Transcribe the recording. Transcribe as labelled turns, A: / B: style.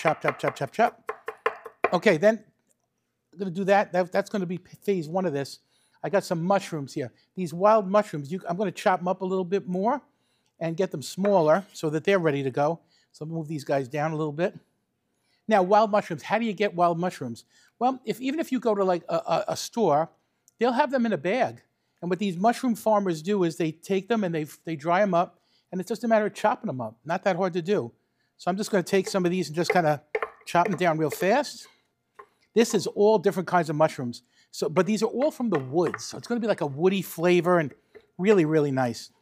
A: Chop, chop, chop, chop, chop. Okay, then I'm going to do that. That's going to be phase one of this. I got some mushrooms here. These wild mushrooms, I'm going to chop them up a little bit more and get them smaller so that they're ready to go. So move these guys down a little bit. Now, wild mushrooms. How do you get wild mushrooms? Well, even if you go to like a store, they'll have them in a bag. And what these mushroom farmers do is they take them and they dry them up, and it's just a matter of chopping them up. Not that hard to do. So I'm just going to take some of these and just kind of chop them down real fast. This is all different kinds of mushrooms. But these are all from the woods. So it's going to be like a woody flavor and really, really nice.